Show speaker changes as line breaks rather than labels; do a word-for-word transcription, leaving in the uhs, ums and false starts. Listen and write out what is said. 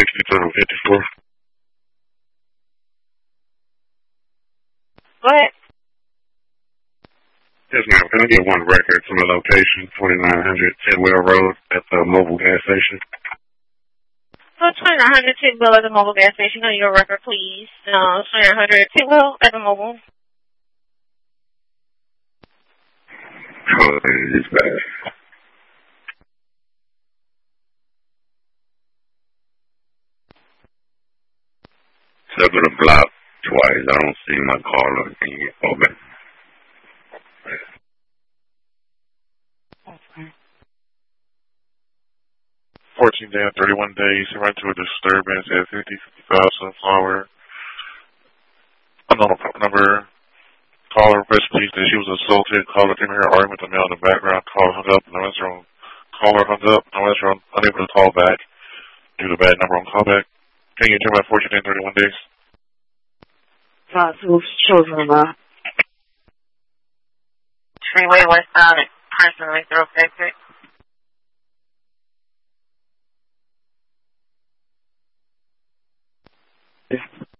sixty-two fifty-four.
What?
Yes, ma'am. Can I get one record from the location, twenty-nine hundred Tidwell Road at the mobile gas station?
So twenty-nine hundred Tidwell at the mobile gas station. On your record, please. Uh, twenty-nine hundred Tidwell at the mobile.
Oh, it's bad. Step to the block twice. I don't see my caller. Can you call back?
fourteen day and thirty-one days. He ran into a disturbance at fifty fifty-five Sunflower. Unknown number. Caller press please that she was assaulted. Caller came here arguing with the male in the background. Caller hung up. No answer on. Caller hung up. No answer on. Unable to call back. Due to bad number on callback. Can you turn by fourteen day and thirty-one days?
Uh, whose children are? Freeway West Side, personally through exit.
Yeah.